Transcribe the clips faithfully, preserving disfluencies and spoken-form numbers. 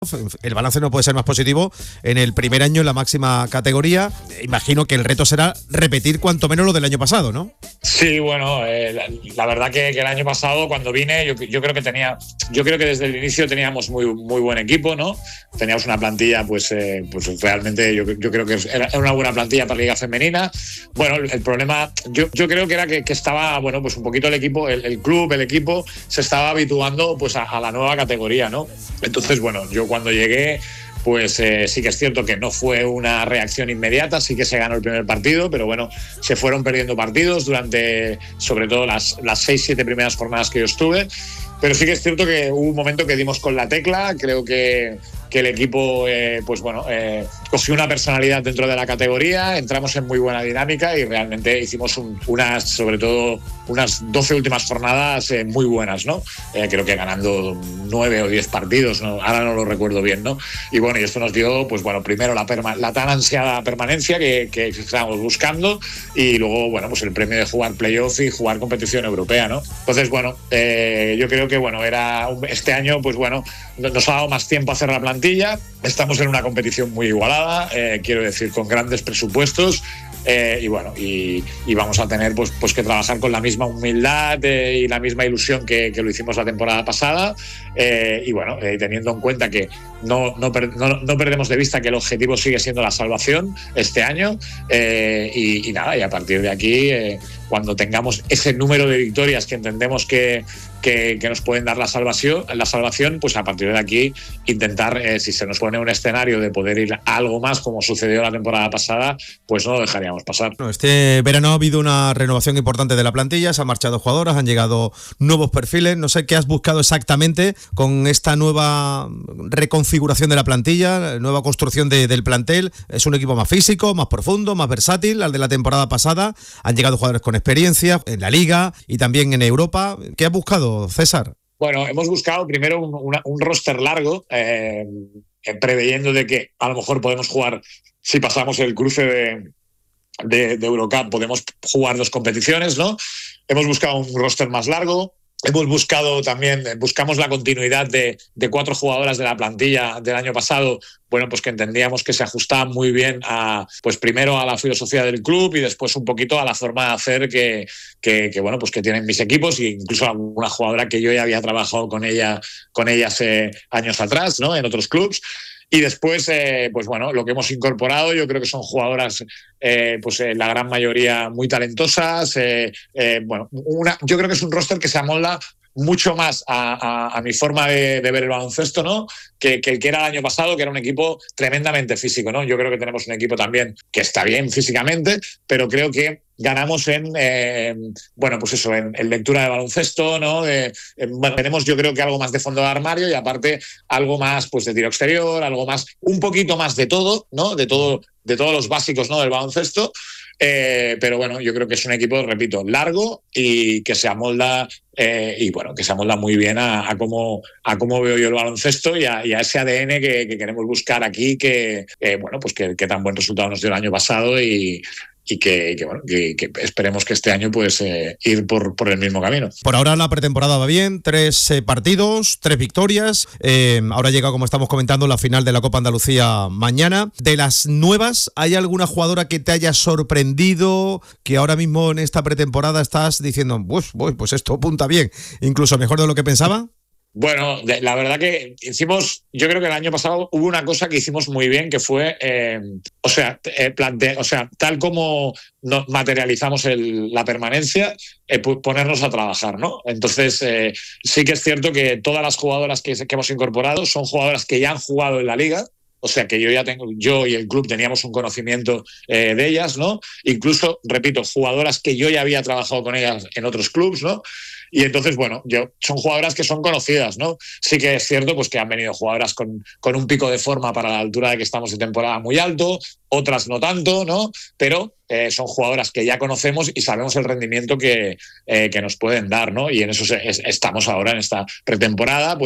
El balance no puede ser más positivo en el primer año en la máxima categoría. Imagino que el reto será repetir cuanto menos lo del año pasado, ¿no? Sí, bueno, eh, la, la verdad que, que el año pasado cuando vine yo, yo creo que tenía, yo creo que desde el inicio teníamos muy, muy buen equipo, ¿no? Teníamos una plantilla, pues, eh, pues realmente yo, yo creo que era una buena plantilla para la Liga Femenina. Bueno, el, el problema, yo, yo creo que era que, que estaba, bueno, pues un poquito el equipo, el, el club, el equipo se estaba habituando pues a, a la nueva categoría, ¿no? Entonces, bueno, yo cuando llegué, pues eh, sí que es cierto que no fue una reacción inmediata, sí que se ganó el primer partido, pero bueno, se fueron perdiendo partidos durante, sobre todo las, las seis, siete primeras jornadas que yo estuve, pero sí que es cierto que hubo un momento que dimos con la tecla, creo que, que el equipo, eh, pues bueno, eh, cogió una personalidad dentro de la categoría, entramos en muy buena dinámica y realmente hicimos un, unas, sobre todo, unas doce últimas jornadas eh, muy buenas, ¿no? Eh, creo que ganando nueve o diez partidos, ¿no? Ahora no lo recuerdo bien, ¿no? Y bueno, y esto nos dio, pues bueno, primero la, perma- la tan ansiada permanencia que, que estábamos buscando y luego, bueno, pues el premio de jugar playoff y jugar competición europea, ¿no? Entonces, bueno, eh, yo creo que, bueno, era un, este año, pues bueno, nos ha dado más tiempo a hacer la plantilla, estamos en una competición muy igualada, eh, quiero decir, con grandes presupuestos. Eh, y bueno, y, y vamos a tener pues, pues que trabajar con la misma humildad eh, y la misma ilusión que, que lo hicimos la temporada pasada eh, y bueno, eh, teniendo en cuenta que no, no, per, no, no perdemos de vista que el objetivo sigue siendo la salvación este año eh, y, y nada, y a partir de aquí eh, cuando tengamos ese número de victorias que entendemos que, que, que nos pueden dar la salvación, la salvación, pues a partir de aquí intentar, eh, si se nos pone un escenario de poder ir a algo más como sucedió la temporada pasada, pues no lo dejaríamos pasar. Este verano ha habido una renovación importante de la plantilla, se han marchado jugadoras, han llegado nuevos perfiles. No sé qué has buscado exactamente con esta nueva reconfiguración de la plantilla, nueva construcción de, del plantel. Es un equipo más físico, más profundo, más versátil al de la temporada pasada. Han llegado jugadores con experiencia en la Liga y también en Europa. ¿Qué has buscado, César? Bueno, hemos buscado primero un, una, un roster largo, eh, preveyendo de que a lo mejor podemos jugar, si pasamos el cruce de De, de Eurocup, podemos jugar dos competiciones, ¿no? Hemos buscado un roster más largo, hemos buscado también, buscamos la continuidad de, de cuatro jugadoras de la plantilla del año pasado, bueno, pues que entendíamos que se ajustaban muy bien a, pues primero a la filosofía del club y después un poquito a la forma de hacer que, que, que bueno, pues que tienen mis equipos e incluso alguna jugadora que yo ya había trabajado con ella, con ella hace años atrás, ¿no? En otros clubs. Y después, eh, pues bueno, lo que hemos incorporado, yo creo que son jugadoras, eh, pues eh, la gran mayoría muy talentosas. Eh, eh, bueno, una, yo creo que es un roster que se amolda mucho más a, a, a mi forma de, de ver el baloncesto, ¿no? Que, que el que era el año pasado, que era un equipo tremendamente físico, ¿no? Yo creo que tenemos un equipo también que está bien físicamente, pero creo que ganamos en, eh, bueno, pues eso, en, en lectura de baloncesto, ¿no? De, en, bueno, tenemos yo creo que algo más de fondo de armario y aparte algo más pues de tiro exterior, algo más, un poquito más de todo, ¿no? De todo, de todos los básicos, ¿no? Del baloncesto. Eh, pero bueno, yo creo que es un equipo, repito, largo y que se amolda eh, y bueno, que se amolda muy bien a, a, cómo, a cómo veo yo el baloncesto y a, y a ese A D N que, que queremos buscar aquí, que eh, bueno, pues que, que tan buen resultado nos dio el año pasado y y que, que, bueno, que, que esperemos que este año pues eh, ir por, por el mismo camino. Por ahora la pretemporada va bien, tres eh, partidos, tres victorias. Eh, ahora llega, como estamos comentando, la final de la Copa Andalucía mañana. De las nuevas, ¿hay alguna jugadora que te haya sorprendido, que ahora mismo en esta pretemporada estás diciendo, pues, pues esto apunta bien, incluso mejor de lo que pensaba? Bueno, la verdad que hicimos, yo creo que el año pasado hubo una cosa que hicimos muy bien, que fue, eh, o sea, eh, plante, o sea, tal como nos materializamos el, la permanencia, eh, ponernos a trabajar, ¿no? Entonces, eh, sí que es cierto que todas las jugadoras que, que hemos incorporado son jugadoras que ya han jugado en la liga. O sea que yo ya tengo, yo y el club teníamos un conocimiento eh, de ellas, ¿no? Incluso, repito, jugadoras que yo ya había trabajado con ellas en otros clubs, ¿no? Y entonces, bueno, yo, son jugadoras que son conocidas, ¿no? Sí que es cierto pues, que han venido jugadoras con, con un pico de forma para la altura de que estamos de temporada muy alto, otras no tanto, ¿no? Pero eh, son jugadoras que ya conocemos y sabemos el rendimiento que, eh, que nos pueden dar, ¿no? Y en eso se, es, estamos ahora en esta pretemporada, pues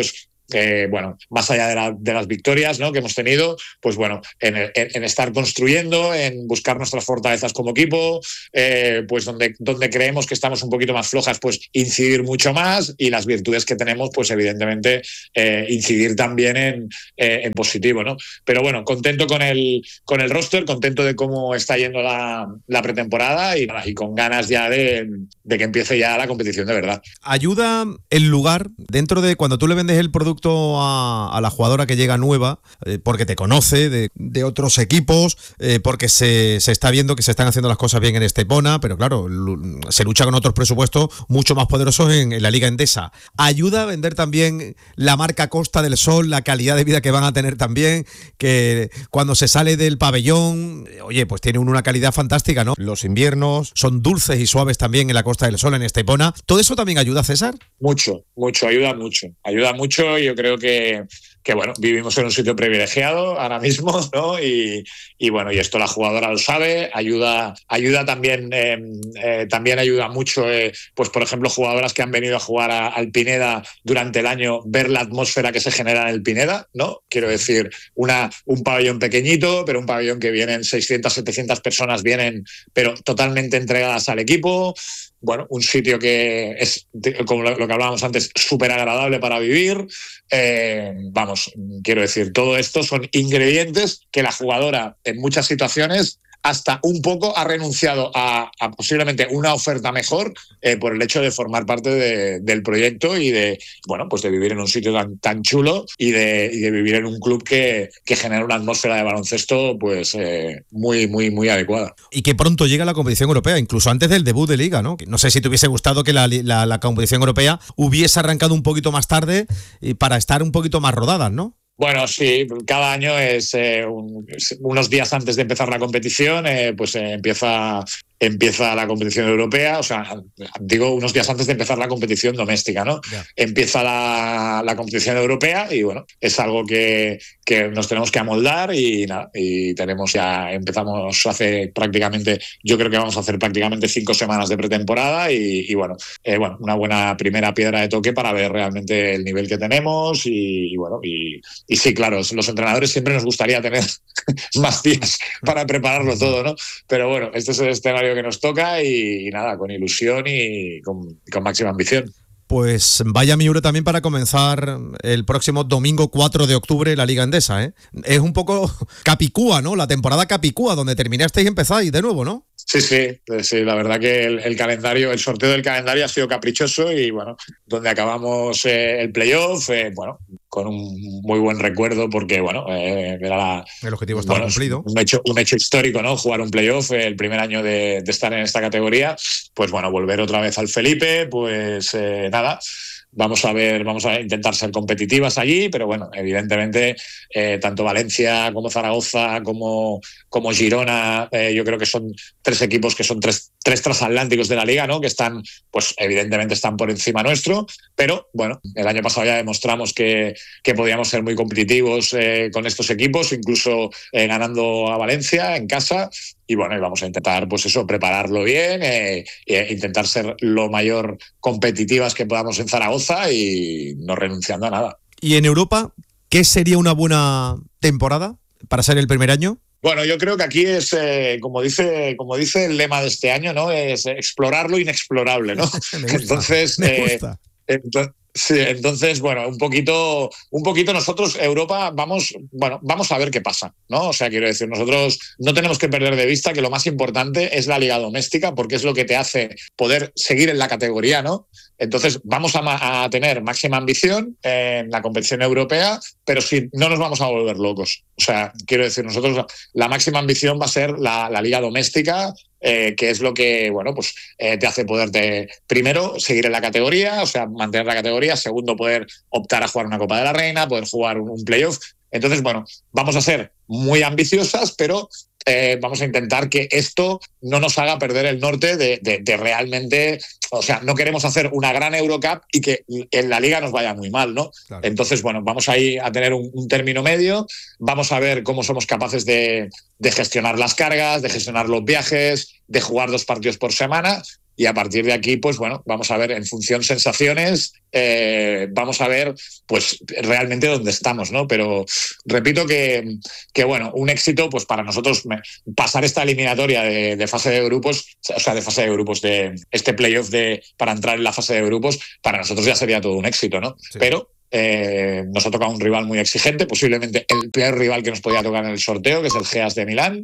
eh, bueno, más allá de, la, de las victorias, ¿no?, que hemos tenido, pues bueno, en, en, en estar construyendo, en buscar nuestras fortalezas como equipo, eh, pues donde, donde creemos que estamos un poquito más flojas, pues incidir mucho más, y las virtudes que tenemos, pues evidentemente eh, incidir también en, eh, en positivo, ¿no? Pero bueno, contento con el, con el roster, contento de cómo está yendo la, la pretemporada y, y con ganas ya de, de que empiece ya la competición de verdad. ¿Ayuda el lugar dentro de cuando tú le vendes el producto a, a la jugadora que llega nueva, eh, porque te conoce de, de otros equipos, eh, porque se, se está viendo que se están haciendo las cosas bien en Estepona, pero claro, se lucha con otros presupuestos mucho más poderosos en, en la Liga Endesa? ¿Ayuda a vender también la marca Costa del Sol, la calidad de vida que van a tener también, que cuando se sale del pabellón, oye, pues tiene una calidad fantástica, ¿no? Los inviernos son dulces y suaves también en la Costa del Sol, en Estepona. ¿Todo eso también ayuda, César? Mucho, mucho, ayuda mucho. Ayuda mucho, y yo creo que, que bueno, vivimos en un sitio privilegiado ahora mismo, ¿no? Y, y bueno, y esto la jugadora lo sabe, ayuda, ayuda también, eh, eh, también ayuda mucho, eh, pues por ejemplo, jugadoras que han venido a jugar a, al Pineda durante el año, ver la atmósfera que se genera en el Pineda, ¿no? Quiero decir, una, un pabellón pequeñito, pero un pabellón que vienen seiscientas, setecientas personas, vienen, pero totalmente entregadas al equipo. Bueno, un sitio que es, como lo que hablábamos antes, súper agradable para vivir. Eh, vamos, quiero decir, todo esto son ingredientes que la jugadora en muchas situaciones hasta un poco ha renunciado a, a posiblemente una oferta mejor eh, por el hecho de formar parte de, del proyecto y de, bueno, pues de vivir en un sitio tan, tan chulo y de, y de vivir en un club que, que genera una atmósfera de baloncesto pues eh, muy, muy, muy adecuada. Y que pronto llega la competición europea, incluso antes del debut de Liga, ¿no? No sé si te hubiese gustado que la, la, la competición europea hubiese arrancado un poquito más tarde y para estar un poquito más rodadas, ¿no? Bueno, sí, cada año es, eh, un, es unos días antes de empezar la competición, eh, pues eh, empieza, empieza la competición europea, o sea, digo unos días antes de empezar la competición doméstica, ¿no? Yeah. Empieza la, la competición europea y bueno, es algo que, que nos tenemos que amoldar y nada, y tenemos ya, empezamos hace prácticamente, yo creo que vamos a hacer prácticamente cinco semanas de pretemporada y, y bueno, eh, bueno, una buena primera piedra de toque para ver realmente el nivel que tenemos y, y bueno, y Y sí, claro, los entrenadores siempre nos gustaría tener más días para prepararlo todo, ¿no? Pero bueno, este es el escenario que nos toca y, y nada, con ilusión y con, con máxima ambición. Pues vaya Miura también para comenzar el próximo domingo cuatro de octubre la Liga Endesa, ¿eh? Es un poco Capicúa, ¿no? La temporada Capicúa, donde terminasteis y empezáis de nuevo, ¿no? Sí, sí, sí, la verdad que el, el calendario, el sorteo del calendario ha sido caprichoso y bueno, donde acabamos eh, el playoff, eh, bueno, con un muy buen recuerdo porque bueno, eh, era la, el objetivo estaba bueno, cumplido. Un hecho, un hecho histórico, ¿no? Jugar un playoff, eh, el primer año de, de estar en esta categoría, pues bueno, volver otra vez al Felipe, pues eh, nada. Vamos a ver, vamos a intentar ser competitivas allí, pero bueno, evidentemente eh, tanto Valencia como Zaragoza como, como Girona, eh, yo creo que son tres equipos que son tres, tres transatlánticos de la liga, ¿no? Que están, pues evidentemente están por encima nuestro, pero bueno, el año pasado ya demostramos que, que podíamos ser muy competitivos eh, con estos equipos, incluso eh, ganando a Valencia en casa. Y bueno, y vamos a intentar, pues eso, prepararlo bien, eh, e intentar ser lo mayor competitivas que podamos en Zaragoza y no renunciando a nada. ¿Y en Europa qué sería una buena temporada para ser el primer año? Bueno, yo creo que aquí es, eh, como dice, como dice el lema de este año, ¿no? Es explorar lo inexplorable, ¿no? me gusta, entonces, me eh, gusta. entonces Sí, entonces, bueno, un poquito, un poquito nosotros, Europa, vamos, bueno, vamos a ver qué pasa, ¿no? O sea, quiero decir, nosotros no tenemos que perder de vista que lo más importante es la liga doméstica, porque es lo que te hace poder seguir en la categoría, ¿no? Entonces, vamos a, a tener máxima ambición en la competición europea, pero sí, no nos vamos a volver locos. O sea, quiero decir, nosotros la máxima ambición va a ser la, la liga doméstica, Eh, que es lo que, bueno, pues eh, te hace poderte, primero, seguir en la categoría, o sea, mantener la categoría, segundo, poder optar a jugar una Copa de la Reina, poder jugar un, un playoff. Entonces, bueno, vamos a ser muy ambiciosas, pero eh, vamos a intentar que esto no nos haga perder el norte de, de, de realmente, o sea, no queremos hacer una gran Eurocup y que en la liga nos vaya muy mal, ¿no? Claro. Entonces, bueno, vamos ahí a tener un, un término medio, vamos a ver cómo somos capaces de, de gestionar las cargas, de gestionar los viajes, de jugar dos partidos por semana, y a partir de aquí, pues bueno, vamos a ver en función sensaciones, eh, vamos a ver pues realmente dónde estamos, ¿no? Pero repito que, que bueno, un éxito pues para nosotros pasar esta eliminatoria de, de fase de grupos, o sea, de fase de grupos, de este playoff de, para entrar en la fase de grupos, para nosotros ya sería todo un éxito, ¿no? Sí. Pero eh, nos ha tocado un rival muy exigente, posiblemente el peor rival que nos podía tocar en el sorteo, que es el Geas de Milán.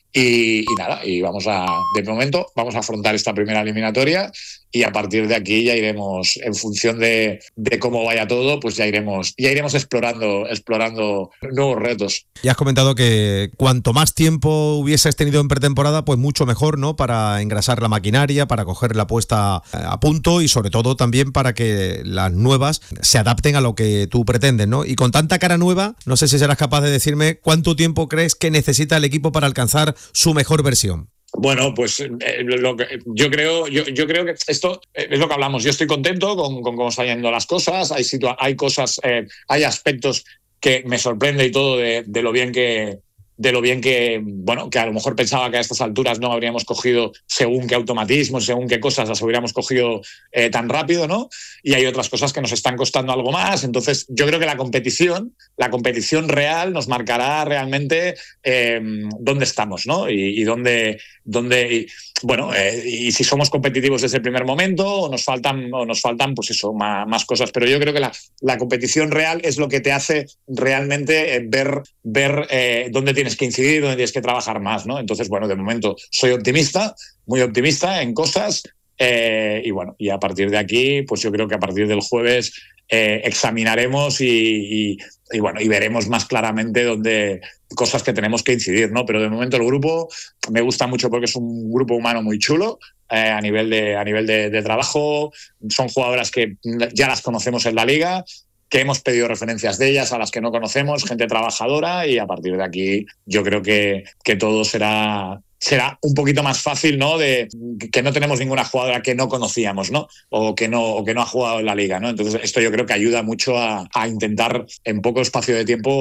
Y, y nada, y vamos a, de momento, vamos a afrontar esta primera eliminatoria y a partir de aquí ya iremos, en función de, de cómo vaya todo, pues ya iremos, ya iremos explorando, explorando nuevos retos. Ya has comentado que cuanto más tiempo hubieses tenido en pretemporada, pues mucho mejor, ¿no? Para engrasar la maquinaria, para coger la puesta a punto y sobre todo también para que las nuevas se adapten a lo que tú pretendes, ¿no? Y con tanta cara nueva, no sé si serás capaz de decirme cuánto tiempo crees que necesita el equipo para alcanzar su mejor versión. Bueno, pues eh, lo que, yo creo, yo, yo creo que esto es lo que hablamos. Yo estoy contento con, con cómo están yendo las cosas. Hay situa- hay cosas, eh, hay aspectos que me sorprende y todo de, de lo bien que de lo bien que, bueno, que a lo mejor pensaba que a estas alturas no habríamos cogido según qué automatismos, según qué cosas las hubiéramos cogido eh, tan rápido, ¿no? Y hay otras cosas que nos están costando algo más. Entonces, yo creo que la competición, la competición real nos marcará realmente eh, dónde estamos, ¿no? Y, y dónde, dónde y, bueno, eh, y si somos competitivos desde el primer momento o nos faltan, o nos faltan pues eso, más, más cosas. Pero yo creo que la, la competición real es lo que te hace realmente eh, ver, ver eh, dónde tienes que incidir, dónde tienes que trabajar más, ¿no? Entonces, bueno, de momento soy optimista, muy optimista en cosas eh, y bueno, y a partir de aquí, pues yo creo que a partir del jueves eh, examinaremos y, y, y bueno, y veremos más claramente dónde cosas que tenemos que incidir, ¿no? Pero de momento el grupo me gusta mucho porque es un grupo humano muy chulo eh, a nivel de a nivel de, de trabajo. Son jugadoras que ya las conocemos en la liga, que hemos pedido referencias de ellas a las que no conocemos, gente trabajadora, y a partir de aquí yo creo que, que todo será, será un poquito más fácil, ¿no? De que no tenemos ninguna jugadora que no conocíamos, ¿no? O que no, o que no ha jugado en la liga, ¿no? Entonces esto yo creo que ayuda mucho a, a intentar en poco espacio de tiempo